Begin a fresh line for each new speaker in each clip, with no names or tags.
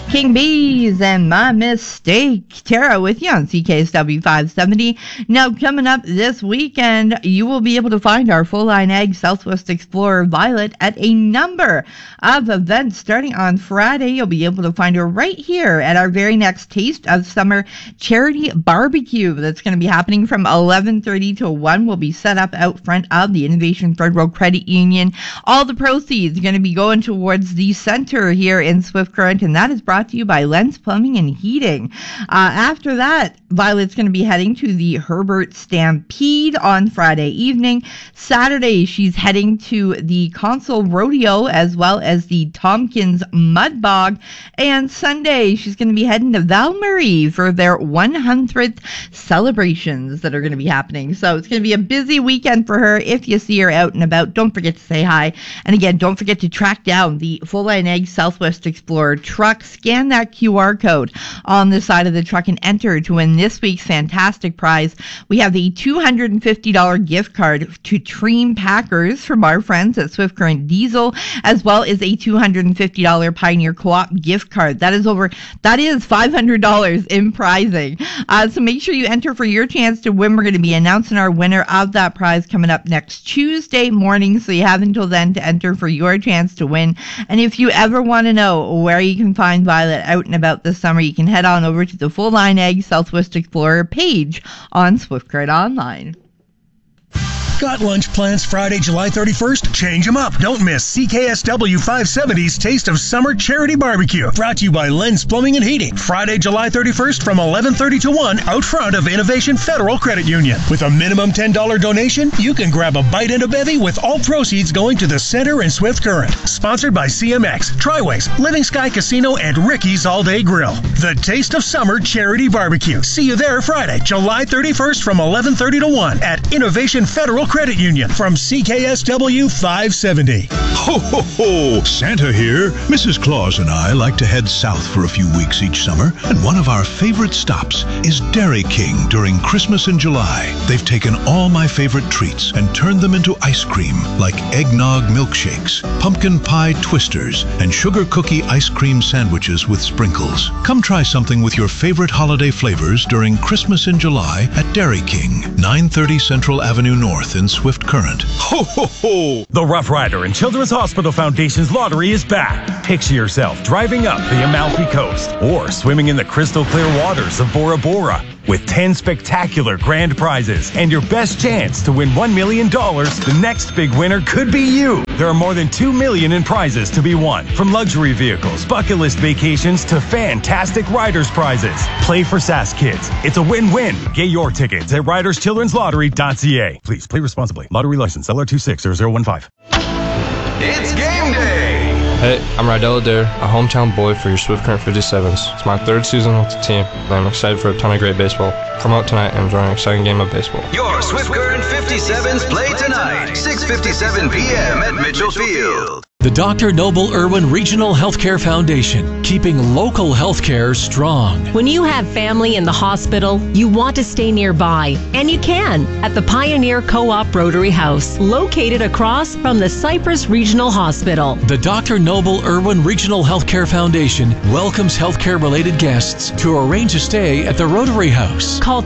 King Bees and My Mistake. Tara with you on CKSW 570. Now, coming up this weekend, you will be able to find our full-line egg Southwest Explorer Violet at a number of events. Starting on Friday, you'll be able to find her right here at our very next Taste of Summer charity barbecue. That's going to be happening from 11:30 to 1. Will be set up out front of the Innovation Federal Credit Union. All the proceeds are going to be going towards the center here in Swift Current, and that is brought to you by Lens Plumbing and Heating. After that, Violet's going to be heading to the Herbert Stampede on Friday evening. Saturday, she's heading to the Consul Rodeo as well as the Tompkins Mud Bog. And Sunday, she's going to be heading to Val Marie for their 100th celebrations that are going to be happening. So it's going to be a busy weekend for her. If you see her out and about, don't forget to say hi. And again, don't forget to track down the Full Line Egg Southwest Explorer truck. Scan that QR code on the side of the truck and enter to win this week's fantastic prize. We have the $250 gift card to Tream Packers from our friends at Swift Current Diesel, as well as a $250 Pioneer Co-op gift card. That is $500 in prizing. So make sure you enter for your chance to win. We're going to be announcing our winner of that prize coming up next Tuesday morning, so you have until then to enter for your chance to win. And if you ever want to know where you can find Violet out and about this summer, you can head on over to the Full Line Egg Southwest Explorer page on Swift Current Online.
Got lunch plans Friday, July 31st? Change them up. Don't miss CKSW 570's Taste of Summer Charity Barbecue. Brought to you by Lens Plumbing and Heating. Friday, July 31st from 11:30 to 1 out front of Innovation Federal Credit Union. With a minimum $10 donation, you can grab a bite and a bevy with all proceeds going to the center in Swift Current. Sponsored by CMX, Triways, Living Sky Casino, and Ricky's All Day Grill. The Taste of Summer Charity Barbecue. See you there Friday, July 31st from 11:30 to 1 at Innovation Federal Credit Union from CKSW 570.
Ho, ho, ho! Santa here. Mrs. Claus and I like to head south for a few weeks each summer, and one of our favorite stops is Dairy King during Christmas in July. They've taken all my favorite treats and turned them into ice cream, like eggnog milkshakes, pumpkin pie twisters, and sugar cookie ice cream sandwiches with sprinkles. Come try something with your favorite holiday flavors during Christmas in July at Dairy King, 930 Central Avenue North in Swift Current.
Ho, ho, ho! The Rough Rider and Children's Hospital Foundation's lottery is back. Picture yourself driving up the Amalfi Coast or swimming in the crystal clear waters of Bora Bora with 10 spectacular grand prizes and your best chance to win $1 million. The next big winner could be you. There are more than $2 million in prizes to be won, from luxury vehicles, bucket list vacations, to fantastic Riders prizes. Play for SAS Kids. It's a win-win. Get your tickets at riderschildren'slottery.ca. Please play responsibly. Lottery license LR260015.
It's game day!
Hey, I'm Rydell Adair, a hometown boy for your Swift Current 57s. It's my third season with the team, and I'm excited for a ton of great baseball. Come out tonight and enjoy an exciting game of baseball.
Your Swift Current 57s play tonight, 6:57 p.m. at Mitchell Field.
The Dr. Noble Irwin Regional Healthcare Foundation, keeping local healthcare strong.
When you have family in the hospital, you want to stay nearby, and you can at the Pioneer Co-op Rotary House, located across from the Cypress Regional Hospital.
The Dr. Noble Irwin Regional Healthcare Foundation welcomes healthcare-related guests to arrange a stay at the Rotary House.
Call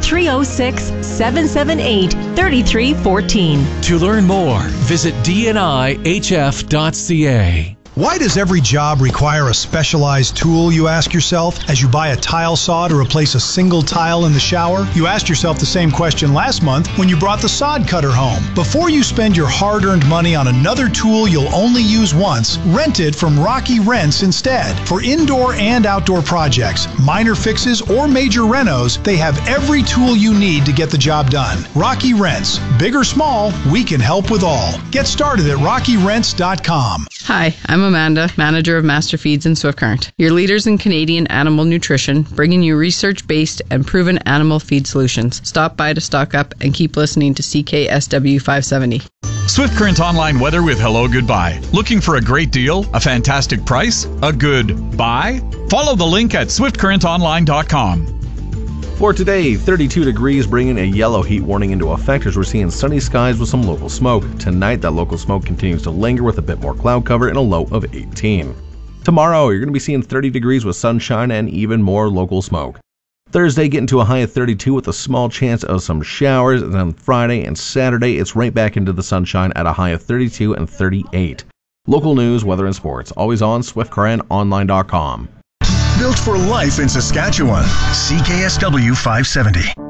306-778-3314.
To learn more, visit dnihf.ca.
Why does every job require a specialized tool, you ask yourself, as you buy a tile saw to replace a single tile in the shower? You asked yourself the same question last month when you brought the sod cutter home. Before you spend your hard-earned money on another tool you'll only use once, rent it from Rocky Rents instead. For indoor and outdoor projects, minor fixes, or major renos, they have every tool you need to get the job done. Rocky Rents. Big or small, we can help with all. Get started at rockyrents.com.
Hi, I'm Amanda, manager of Master Feeds in Swift Current, your leaders in Canadian animal nutrition, bringing you research-based and proven animal feed solutions. Stop by to stock up and keep listening to CKSW 570.
Swift Current online weather with Hello Goodbye. Looking for a great deal, a fantastic price, a good buy? Follow the link at swiftcurrentonline.com.
For today, 32 degrees, bringing a yellow heat warning into effect as we're seeing sunny skies with some local smoke. Tonight, that local smoke continues to linger with a bit more cloud cover and a low of 18. Tomorrow, you're going to be seeing 30 degrees with sunshine and even more local smoke. Thursday, getting to a high of 32 with a small chance of some showers. And then Friday and Saturday, it's right back into the sunshine at a high of 32 and 38. Local news, weather, and sports. Always on SwiftCurrentOnline.com.
Built for life in Saskatchewan. CKSW 570.